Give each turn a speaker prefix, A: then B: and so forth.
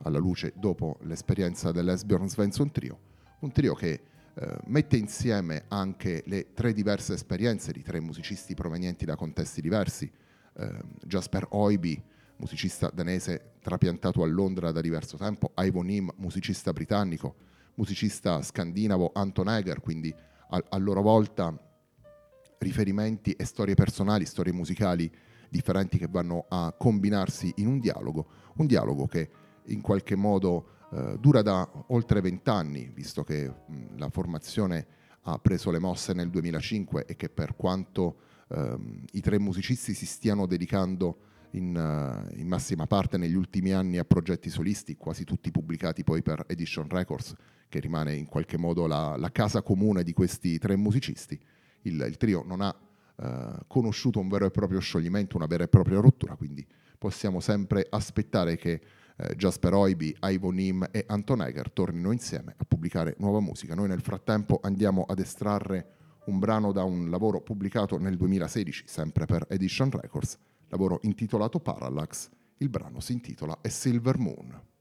A: alla luce dopo l'esperienza dell'Esbjörn Svensson Trio, un trio che mette insieme anche le 3 diverse esperienze di 3 musicisti provenienti da contesti diversi. Jasper Oiby, musicista danese trapiantato a Londra da diverso tempo, Ivo Nim, musicista britannico, musicista scandinavo Anton Eger, quindi a loro volta riferimenti e storie personali, storie musicali differenti che vanno a combinarsi in un dialogo che in qualche modo dura da oltre 20 anni, visto che la formazione ha preso le mosse nel 2005 e che per quanto i 3 musicisti si stiano dedicando in massima parte negli ultimi anni a progetti solisti, quasi tutti pubblicati poi per Edition Records, che rimane in qualche modo la casa comune di questi 3 musicisti, il trio non ha conosciuto un vero e proprio scioglimento, una vera e propria rottura, quindi possiamo sempre aspettare che Jasper Oiby, Ivo Nim e Anton Eger tornino insieme a pubblicare nuova musica. Noi nel frattempo andiamo ad estrarre un brano da un lavoro pubblicato nel 2016, sempre per Edition Records, lavoro intitolato Parallax. Il brano si intitola A Silver Moon.